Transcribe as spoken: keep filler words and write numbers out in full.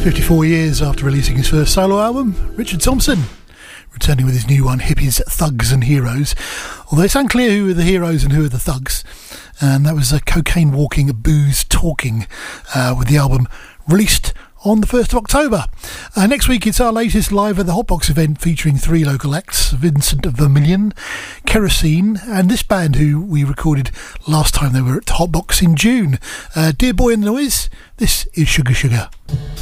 fifty-four years after releasing his first solo album, Richard Thompson returning with his new one, Hippies, Thugs and Heroes. Although it's unclear who are the heroes and who are the thugs. And that was a cocaine walking, booze talking uh, with the album released on the first of October. Uh, next week it's our latest Live at the Hotbox event featuring three local acts, Vincent Vermilion, Kerosene, and this band who we recorded last time they were at Hotbox in June. Uh, Dear Boy and the Noise, this is Sugar Sugar.